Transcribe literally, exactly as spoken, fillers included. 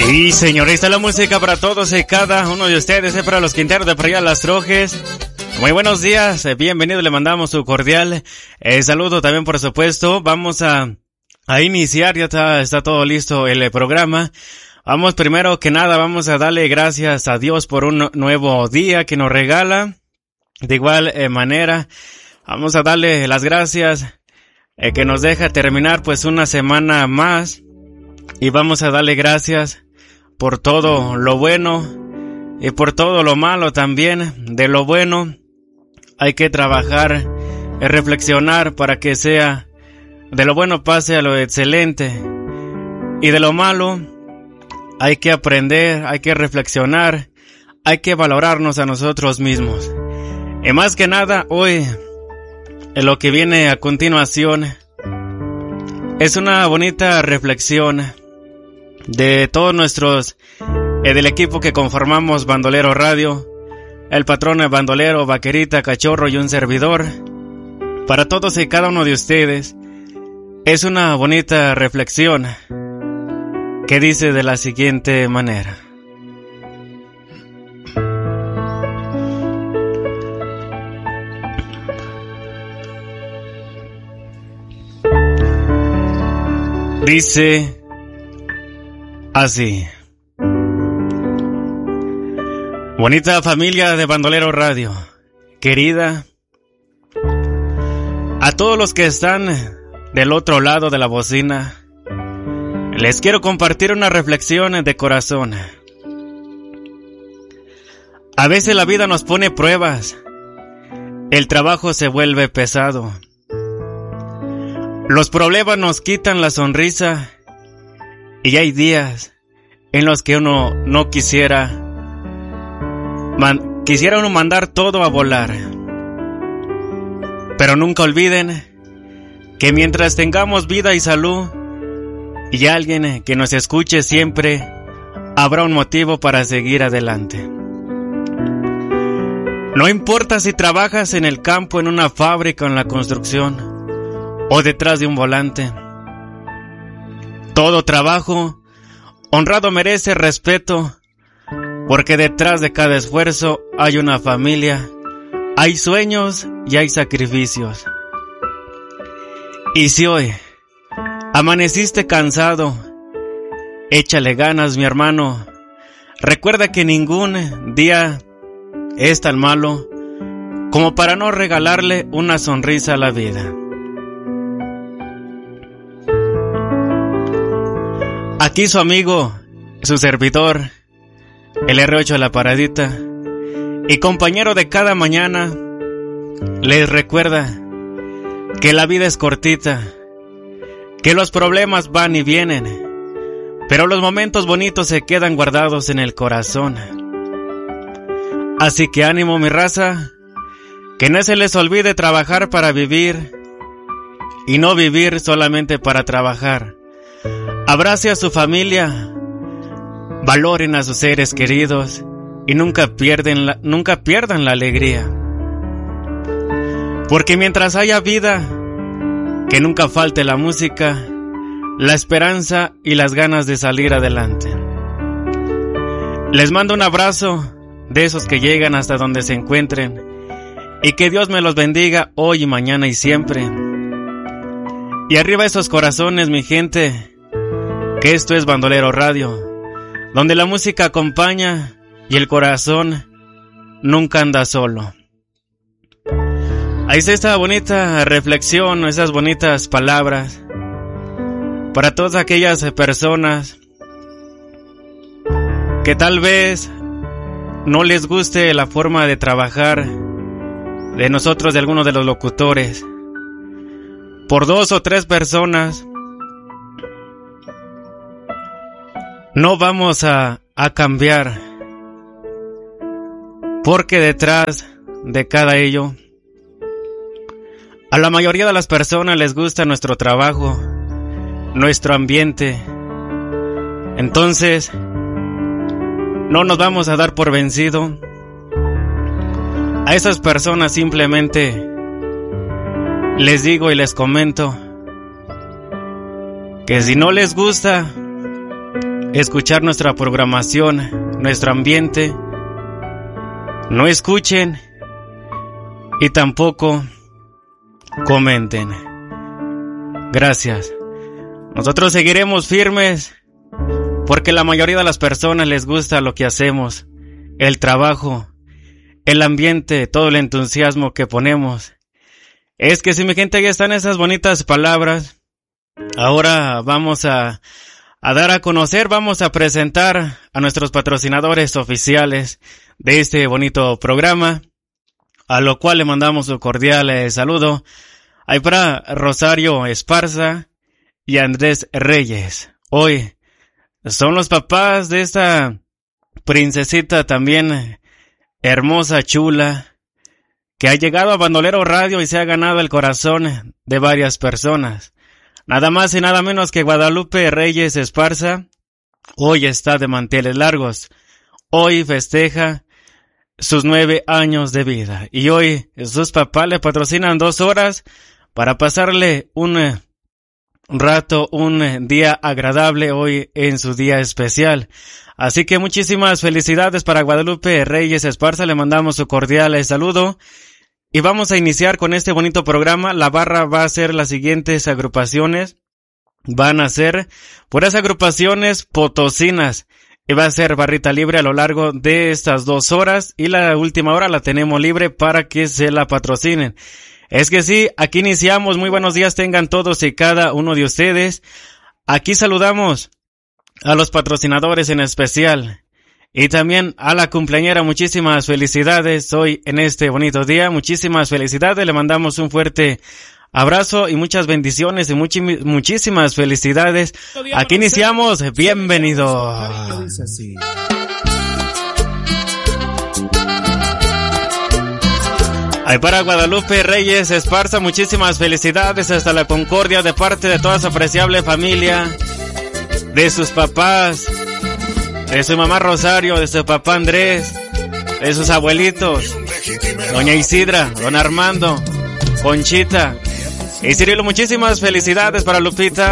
Y señorita, la música para todos y cada uno de ustedes, eh, para los Quinteros de por allá, Las Trojes. Muy buenos días, eh, bienvenido, le mandamos su cordial eh, saludo también, por supuesto. Vamos a, a iniciar, ya está, está todo listo el eh, programa. Vamos, primero que nada, vamos a darle gracias a Dios por un nuevo día que nos regala. De igual eh, manera, vamos a darle las gracias eh, que nos deja terminar pues una semana más. Y vamos a darle gracias por todo lo bueno y por todo lo malo también. De lo bueno hay que trabajar y reflexionar para que sea, de lo bueno pase a lo excelente. Y de lo malo hay que aprender, hay que reflexionar, hay que valorarnos a nosotros mismos. Y más que nada, hoy, en lo que viene a continuación, es una bonita reflexión de todos nuestros, eh, del equipo que conformamos Bandolero Radio, el patrón bandolero, Vaquerita, Cachorro y un servidor. Para todos y cada uno de ustedes, es una bonita reflexión que dice de la siguiente manera. Dice así: bonita familia de Bandolero Radio, querida, a todos los que están del otro lado de la bocina, les quiero compartir una reflexión de corazón. A veces la vida nos pone pruebas, el trabajo se vuelve pesado, los problemas nos quitan la sonrisa, y hay días en los que uno no quisiera, man, quisiera uno mandar todo a volar. Pero nunca olviden que mientras tengamos vida y salud y alguien que nos escuche siempre, habrá un motivo para seguir adelante. No importa si trabajas en el campo, en una fábrica, en la construcción o detrás de un volante. Todo trabajo honrado merece respeto, porque detrás de cada esfuerzo hay una familia, hay sueños y hay sacrificios. Y si hoy amaneciste cansado, échale ganas, mi hermano. Recuerda que ningún día es tan malo como para no regalarle una sonrisa a la vida. Aquí su amigo, su servidor, el erre ocho de la Paradita, y compañero de cada mañana, les recuerda que la vida es cortita, que los problemas van y vienen, pero los momentos bonitos se quedan guardados en el corazón. Así que ánimo, mi raza, que no se les olvide trabajar para vivir y no vivir solamente para trabajar. Abrace a su familia, valoren a sus seres queridos y nunca pierden la, nunca pierdan la alegría. Porque mientras haya vida, que nunca falte la música, la esperanza y las ganas de salir adelante. Les mando un abrazo de esos que llegan hasta donde se encuentren y que Dios me los bendiga hoy y mañana y siempre. Y arriba esos corazones, mi gente, que esto es Bandolero Radio, donde la música acompaña y el corazón nunca anda solo. Ahí está esta bonita reflexión, esas bonitas palabras para todas aquellas personas que tal vez no les guste la forma de trabajar de nosotros, de algunos de los locutores. Por dos o tres personas no vamos a, a cambiar, porque detrás de cada ello, a la mayoría de las personas les gusta nuestro trabajo, nuestro ambiente. Entonces, no nos vamos a dar por vencido. A esas personas simplemente les digo y les comento que si no les gusta, escuchar nuestra programación, nuestro ambiente. No escuchen y tampoco comenten. Gracias. Nosotros seguiremos firmes porque la mayoría de las personas les gusta lo que hacemos, el trabajo, el ambiente, todo el entusiasmo que ponemos. Es que si mi gente ya están esas bonitas palabras, ahora vamos a, a dar a conocer, vamos a presentar a nuestros patrocinadores oficiales de este bonito programa, a lo cual le mandamos un cordial eh, saludo. Hay para Rosario Esparza y Andrés Reyes. Hoy son los papás de esta princesita también hermosa, chula, que ha llegado a Bandolero Radio y se ha ganado el corazón de varias personas. Nada más y nada menos que Guadalupe Reyes Esparza. Hoy está de manteles largos. Hoy festeja sus nueve años de vida. Y hoy sus papás le patrocinan dos horas para pasarle un eh, rato, un eh, día agradable hoy en su día especial. Así que muchísimas felicidades para Guadalupe Reyes Esparza. Le mandamos su cordial eh, saludo. Y vamos a iniciar con este bonito programa. La barra va a ser las siguientes agrupaciones. Van a ser puras agrupaciones potosinas. Y va a ser barrita libre a lo largo de estas dos horas. Y la última hora la tenemos libre para que se la patrocinen. Es que sí, aquí iniciamos. Muy buenos días tengan todos y cada uno de ustedes. Aquí saludamos a los patrocinadores en especial. Y también a la cumpleañera, muchísimas felicidades hoy en este bonito día, muchísimas felicidades, le mandamos un fuerte abrazo y muchas bendiciones y muchi- muchísimas felicidades. Aquí iniciamos, bienvenido. Ay, para Guadalupe Reyes Esparza, muchísimas felicidades hasta la Concordia de parte de toda su apreciable familia, de sus papás, de su mamá Rosario, de su papá Andrés, de sus abuelitos, doña Isidra, don Armando, Conchita y Cirilo. Muchísimas felicidades para Lupita.